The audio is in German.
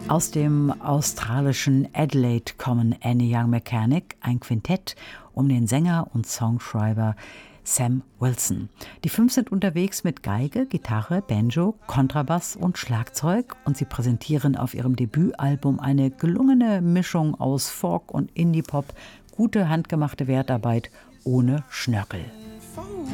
Aus dem australischen Adelaide kommen Annie Young Mechanic, ein Quintett um den Sänger und Songschreiber Sam Wilson. Die 5 sind unterwegs mit Geige, Gitarre, Banjo, Kontrabass und Schlagzeug und sie präsentieren auf ihrem Debütalbum eine gelungene Mischung aus Folk und Indie-Pop, gute handgemachte Wertarbeit ohne Schnörkel.